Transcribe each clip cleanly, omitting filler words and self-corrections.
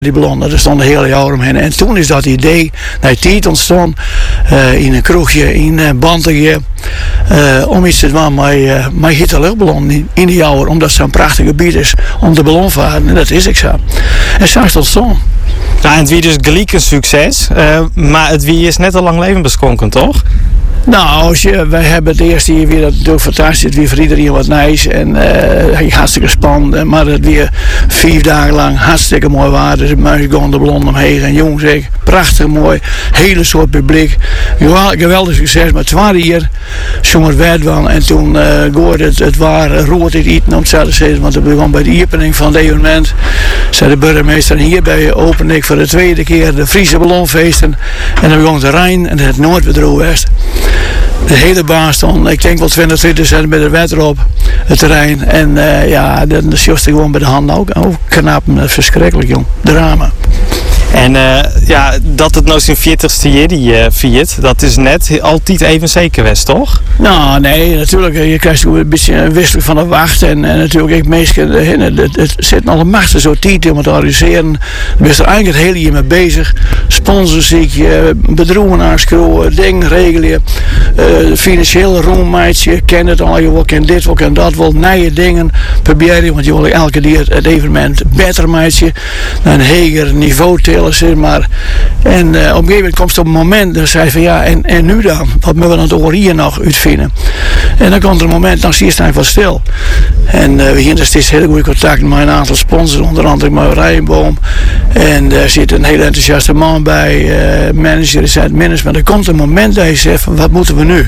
Die ballonnen, er stond een hele jaar omheen. En toen is dat idee naar tijd ontstaan in een kroegje in Bantegje om iets te doen met hitteluchtballonnen in de jouwer, omdat het zo'n prachtig gebied is om de ballon te varen. En dat is ik zo. En zo is het ontstaan. Nou, en het wie dus gelijk een succes, maar het wie is net al lang leven beschonken, toch? Nou, wij hebben het eerste jaar weer dat natuurlijk fantastisch. Het weer voor iedereen wat nice en hartstikke spannend. Maar het weer 5 dagen lang hartstikke mooi waar. Dus mensen gaan de ballon omheen en jongens, prachtig mooi. Hele soort publiek. Geweldig succes. Maar 2 jaar zomer werd wel. En toen gooide het waar rood in eten om het zo te zeggen. Want het begon bij de opening van het evenement. Zei de burgemeester, en hierbij open ik voor de 2e keer de Friese ballonfeesten. En dan begon de Rijn en het Noordbedroeg West. De hele baan stond, ik denk wel 20 cent met de wet erop, het terrein. En dan sjoest ik gewoon bij de handen ook. Oh, knap, verschrikkelijk jong. Drama. En dat het nou zijn 40ste jaar die viert, dat is net altijd even zeker west, toch? Nou, nee, natuurlijk. Je krijgt ook een beetje een wisseling van de wacht. En natuurlijk, ik meestal, het zit al een machtige zo tijd om het te organiseren. Je bent er eigenlijk het hele jaar mee bezig. Sponsors zie je, bedroeven aanschroeven, dingen regelen. Financiële roemmeidje, ken het al, je wil ken dit, wil ken dat, wil nieuwe dingen proberen. Want je wil elke keer het evenement beter meidje, naar een hoger niveau tillen, zeg maar. En op een gegeven moment komt het op een moment, dan zei je van ja, en nu dan? Wat moeten we dan door hier nog uitvinden? En dan komt er een moment, dan zie je het van stil. En we hebben steeds heel goede contacten met een aantal sponsors, onder andere met Rijnboom. En daar zit een hele enthousiaste man bij, manager is het management. Er komt een moment dat je zegt van wat moeten we nu?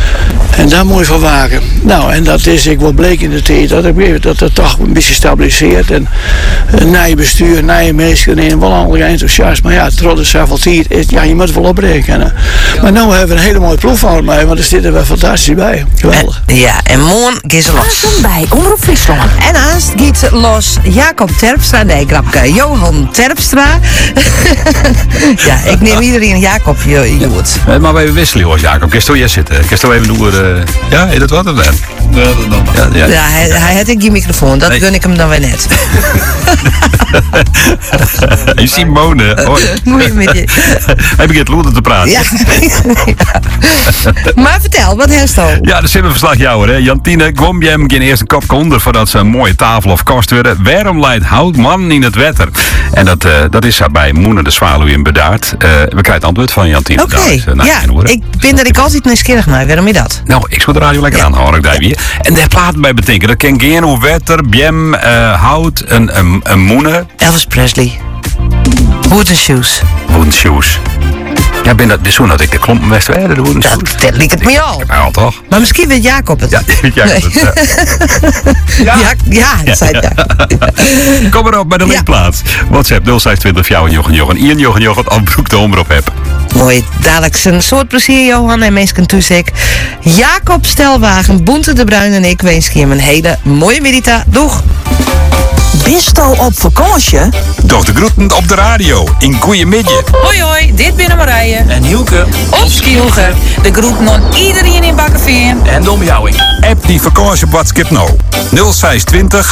En daar moet je van waken. Nou, en dat is, ik wil bleek in de tijd, dat het toch een beetje stabiliseert. En nieuw bestuur, nieuwe mensen en wel allemaal enthousiast. Maar ja, trots zoveel tijd, ja, je moet het wel oprekenen. Maar nu hebben we een hele mooie proef van mij, want er zitten we fantastisch bij. Geweldig. En morgen gaat ze los. Welkom bij Omroep Friesland. En naast gaat los Jacob Terpstra, nee, grapke, Johan Terpstra. Ja, ik neem iedereen Jacob, Joet. Maar we wisselen, hoor, Jacob. Kun je hier zitten? Kun je even doen? Ja, is dat wat of dan? Ja, hij had geen microfoon, dat gun ik hem dan weer net. Je Simone, hoi. Mooi met je. Hij begint loeren te praten. Ja. Maar vertel, wat heeft al? Ja, de simmenverslag jou, hè. Jantine Gwomjem geen eerst een kop onder voordat ze een mooie tafel of kast werden. Waarom leidt houtman in het wetter? En dat is bij Moene de Zwaluw in Bedaard. We krijgen het antwoord van Jantine. Oké, ik ben er altijd nieuwsgierig naar. Waarom is dat? Nou, ik zou de radio lekker aanhouden, ik daar weer. En daar platen bij betekenen. Dat kan geen hoe wetter, bjem, hout, een moene. Elvis Presley. Wooden shoes. Wooden shoes. Ja, ben dat zo dat ik de klompen west werden, de wooden shoes. Dat liep het me al. Ja, toch? Maar misschien weet Jacob het. Ja, weet Jacob het. Ja, dat zei het. Kom maar op bij de linkplaats. WhatsApp 0620 Jochen. Ian Jochen, afbroek de omroep heb. Mooi, dadelijk zijn soort plezier, Johan en mensen Toesik. Jacob Stelwagen, Boente de Bruin en ik wens je een hele mooie middag. Doeg! Bist al op vakantie? Doch de groeten op de radio in Goeiemiddag. Hoi, dit binnen Marije. En Hielke. Op Skielge. De groeten aan iedereen in Bakkenveen. En de omjouwing. App die vakantie op WhatsApp nou. 0620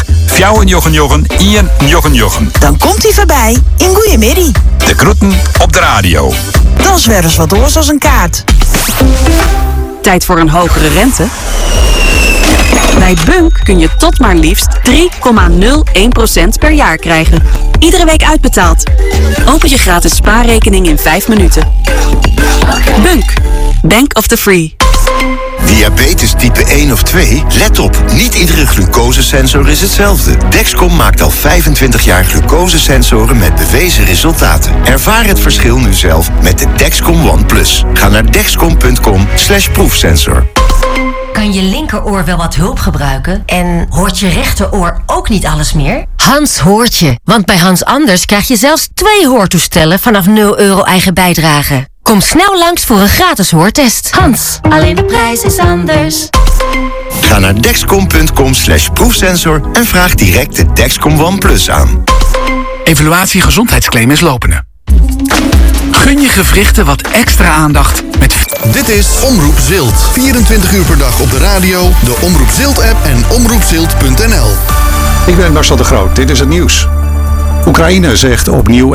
Ian Jochen. Dan komt hij voorbij in Goeiemiddag. De groeten op de radio. Dan zwerven ze wat oors als een kaart. Tijd voor een hogere rente? Bij Bunk kun je tot maar liefst 3,01% per jaar krijgen. Iedere week uitbetaald. Open je gratis spaarrekening in 5 minuten. Bunk. Bank of the Free. Diabetes type 1 of 2? Let op, niet iedere glucosesensor is hetzelfde. Dexcom maakt al 25 jaar glucosesensoren met bewezen resultaten. Ervaar het verschil nu zelf met de Dexcom One Plus. Ga naar dexcom.com/proefsensor. Kan je linkeroor wel wat hulp gebruiken? En hoort je rechteroor ook niet alles meer? Hans hoort je, want bij Hans Anders krijg je zelfs 2 hoortoestellen vanaf €0 eigen bijdrage. Kom snel langs voor een gratis hoortest. Hans, alleen de prijs is anders. Ga naar dexcom.com/proefsensor en vraag direct de Dexcom One Plus aan. Evaluatie gezondheidsclaim is lopen. Gun je gewrichten wat extra aandacht met... Dit is Omroep Zilt. 24 uur per dag op de radio, de Omroep Zilt-app en omroepzilt.nl. Ik ben Marcel de Groot. Dit is het nieuws. Oekraïne zegt opnieuw